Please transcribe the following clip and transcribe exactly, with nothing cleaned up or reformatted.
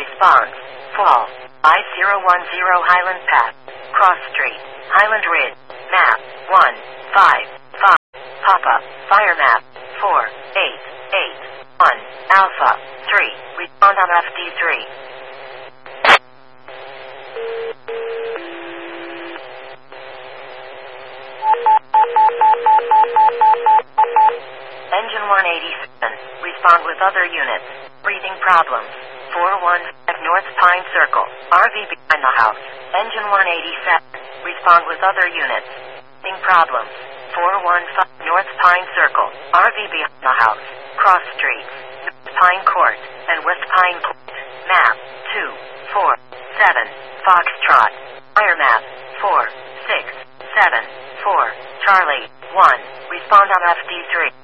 response. Fall. I zero one zero Highland Path. Cross Street. Highland Ridge. Map. one five five. Papa. Fire map. four eight eight one. Alpha. three. Respond on F D three. Engine one eighty-seven. Respond with other units. Breathing problems. four one five North Pine Circle. R V behind the house. Engine one eighty-seven. Respond with other units. Breathing problems. four one five North Pine Circle. R V behind the house. Cross streets. North Pine Court and West Pine Court. Map. two four seven. Foxtrot. Fire map. four six seven four. Charlie. one. Respond on F D three.